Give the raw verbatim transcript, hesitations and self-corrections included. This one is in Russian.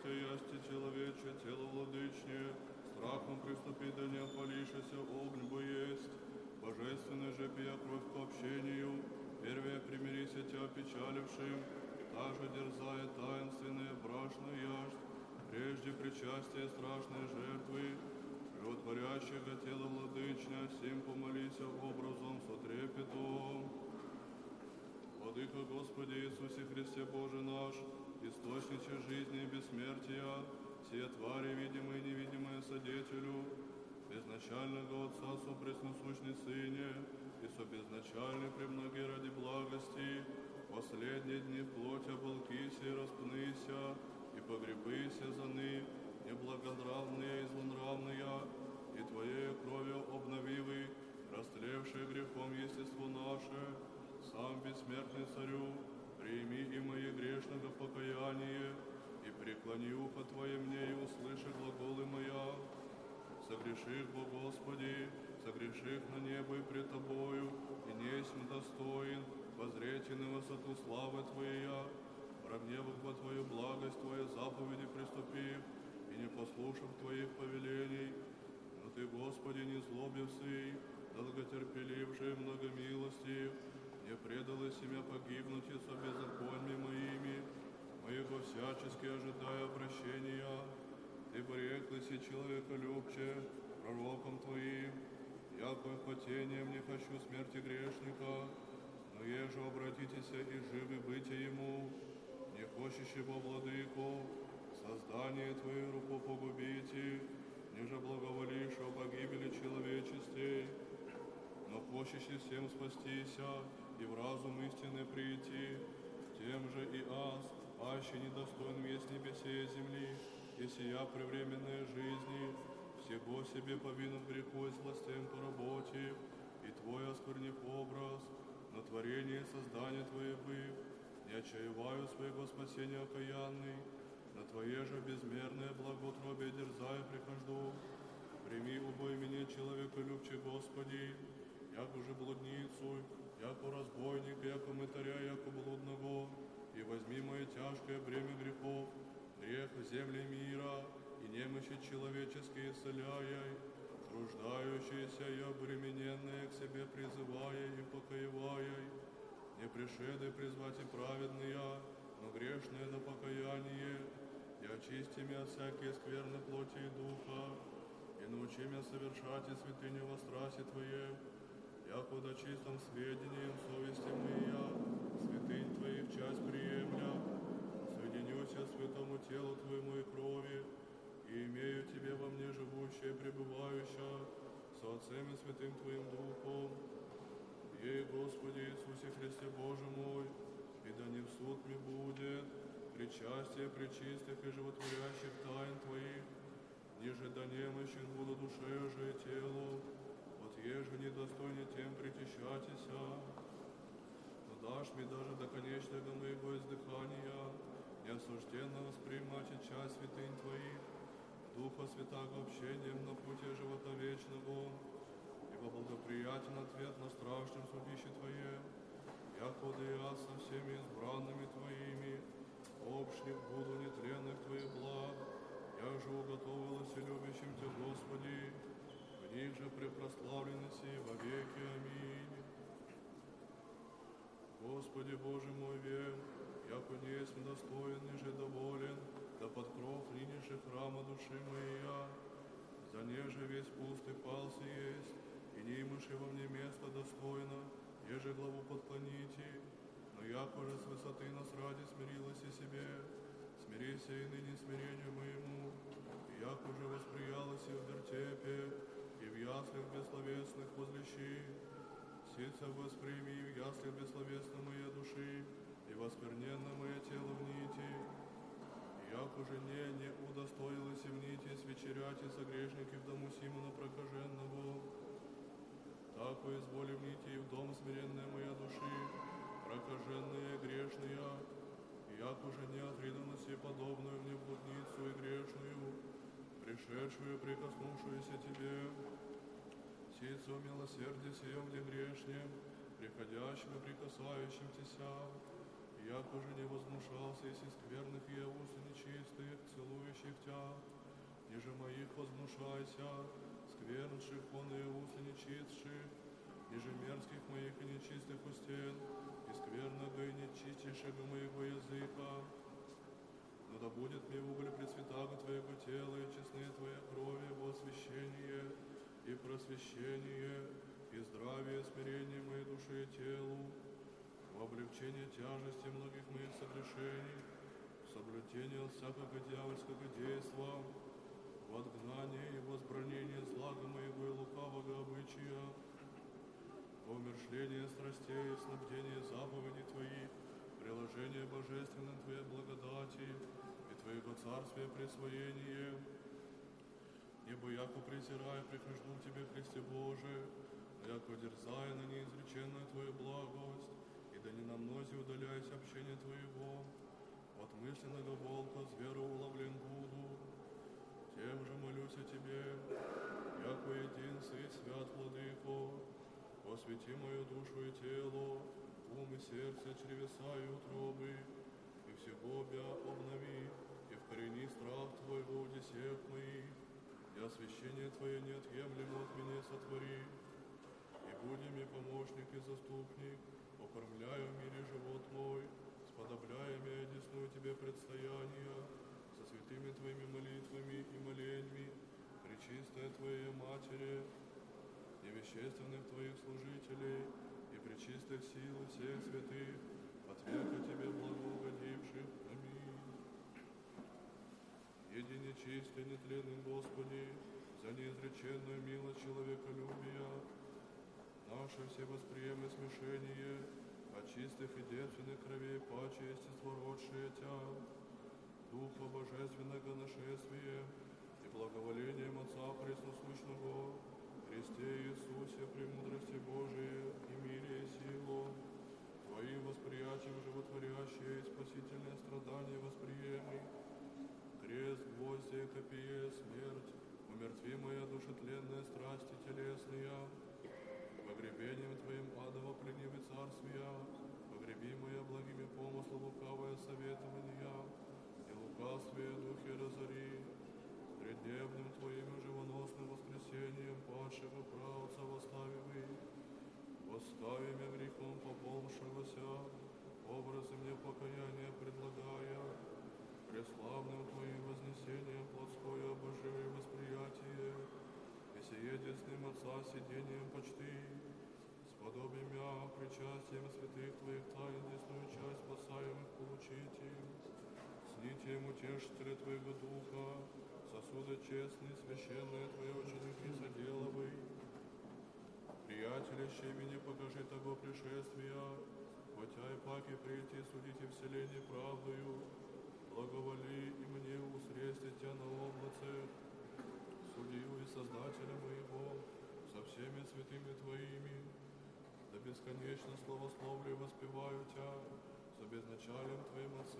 Христе, ясти человече, тело владычнее, страхом приступи, да не опалишься, огонь бо есть. Божественный же пия кровь к общению, первее примирися тебя печалившим, та же дерзая таинственное брашно яжь, прежде причастие страшной жертвы, животворящего тела владычня, всем помолися образом со трепетом. Владыка Господи Иисусе Христе Боже наш, источнице жизни и бессмертия, все твари, видимые и невидимые, содетелю, безначального Отца со пресносущный Сыне, и со безначальный премноги ради благости, последние дни в плоть оболкися и распнися, и погребыся за ны, неблагонравные и злонравные, и Твоей кровью обновивы, растлевшие грехом естество наше, сам бессмертный Царю, прими и мои грешного покаяние, и преклони ухо Твое мне, и услыши глаголы моя. Согреших, Бо Господи, согреших на небо и пред Тобою, и несмь достоин возреть и на высоту славы Твоя, прогневав во Твою благость, Твои заповеди приступив, и не послушав Твоих повелений. Но Ты, Господи, не злобивший, долготерпеливший, многомилостив, не предала себя погибнуть и со беззакониями моими, моего всячески ожидая обращения. Ты пореклыся человеколюбче пророком Твоим, яко хотением не хочу смерти грешника, но еже обратитеся и живы бытие ему, не хочущего владыку, создание Твое руку погубите, ниже благоволишь о погибели человечестей, но хочущий всем спастися и в разум истины прийти, тем же и аз, аще недостоин весть небесе и земли, и сия превременная жизни, всего себе повинен греху и сластям по работе, и Твой осквернив образ, на творение создания Твое быв, не отчаиваю своего спасения окаянный, на Твое же безмерное благоутробие дерзая прихожду. Прими убой меня, человеколюбче Господи, яко же блудницу, яко разбойника, яко мытаря, яко блудного, и возьми мое тяжкое бремя грехов, грех земли мира, и немощи человеческие исцеляй, труждающиеся и обремененные к себе призывая и покоевая, не пришеды призвать и праведные, но грешные на покаяние, и очисти меня от всякие скверны плоти и духа, и научи меня совершать и святыню во страсти Твоей, яко да чистым сведением совести моя, святынь Твоих часть приемля, соединюся святому телу Твоему и крови, и имею Тебе во мне живущее, пребывающее, со Отцем и Святым Твоим Духом. Ей, Господи Иисусе Христе Боже мой, и да не в суд мне будет, причастие пречистых и животворящих тайн Твоих, ниже да немощен буду душею же и телу, вот еже недостойны тем причащатися, но дашь мне даже до конечного моего издыхания, неосужденно воспринимать и часть святынь Твоих, Духа Святаго общением на пути живота вечного, ибо благоприятен ответ на страшном судище Твое, яко да я со всеми избранными Твоими, общник буду нетленных Твоих благ, я же уготовилась и любящим Тебя, Господи, в них же препрославленности во веки. Аминь. Господи Боже мой, вем, яко не есть достоин, ниже доволен, да под кров ныне храма души моя, за неже весь пустый пался есть, и не имаши во мне место достойно, еже главу подклоните, но яко же с высоты нас ради смирилась и себе, смирися и ныне смирению моему, и яко же восприялась и в вертепе, и в яслях бессловесных возлещи, сица восприми в яслях бессловесной моей души, и воскверненно мое тело в нити, и яко же не, не удостоилась и в нити свечерять и согрешники в дому Симона прокаженного, тако изволи в нити и в дом смиренная моя души, прокаженные грешные, и яко же не отриданности подобную мне блудницу и грешную, пришедшую, прикоснувшуюся Тебе, сицу милосердие сеем мне грешнем, приходящим и прикасающим Теся, и яко же не возмушался, если скверных и уст нечистых, целуя славящих Тя, ниже моих возмушайся, сквернших он и уст и нечистших, ниже мерзких моих и нечистых устен, и скверного и нечистейшего моего языка. Но да будет мне в уголе пресвятаго Твоего тела и честные Твоя крови во освящение и просвещение, и здравие, смирение моей души и телу, в облегчение тяжести многих моих согрешений, в соблюдение всякого дьявольского действа, в отгнание и возбранение злага моего и лукавого обычая, во умершление страстей и снабдение заповедей Твоих, приложение божественной Твоей благодати и Твоего царствия присвоение. Ибо яко презирая, прихожду к Тебе, Христе Боже, но яко дерзая на неизреченную Твою благость, и да не на мнозе удаляйся общения Твоего, от мысленного волка зверу уловлен буду. Тем же молюсь о Тебе, яко един Сы свят Владыко, освети мою душу и тело, ум и сердце, чревеса и утробы, и всего бя обнови, и вкорени страх Твой в уде сех моих, и освящение Твое неотъемлемо от меня сотвори, и буди мне помощник и заступник, окормляю в мире живот мой, сподобляя меня одесную Тебе предстояния, со святыми Твоими молитвами и моленьми, пречистая Твоя Матери, и вещественных Твоих служителей, и пречистых сил всех святых, от века Тебе благоугодивших. Аминь. Едине чистый, нетленный Господи, за неизреченную милость человеколюбия, наше все восприемы смешение, от чистых и девственных кровей паче естество Тя, Духа Божественного нашествия и благоволением Отца Пресносущного, Христе Иисусе, премудрости Божией и мире и силу, Твоим восприятием животворящее и спасительное страдание восприеми, крест, гвоздя, копье, смерть, умертви моя душетленная страсти телесная, погребением Твоим адово пленивы царствия, погреби моя благими помыслы лукавое советования, и лукавствие духе разори, преддневным Твоим живоносным воскресением падшего правца восстави, восстави меня грехом пополншегося, образы мне покаяния предлагая, преславным Твоим вознесением плотское обожие восприятие, и сие десным Отца сидением почти, сподоби мя причастием святых Твоих тайн десную часть спасаемых получите, с нитием утешителя Твоего Духа, сосуды честные, священные Твои ученики соделывай. Приятеляще мне покажи того пришествия, хотя и паки прийти судите вселение правдою, благоволи и мне усрестить Тя на облаце, судью и Создателя моего, со всеми святыми Твоими, да бесконечно славословлю воспеваю Тя, с безначалием Твоим Отце